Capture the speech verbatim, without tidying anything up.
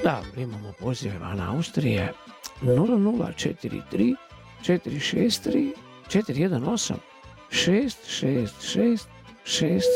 Da, imamo pozive van Austrije nula nula četiri tri četiri šest tri četiri jedan osam šest šest šest šest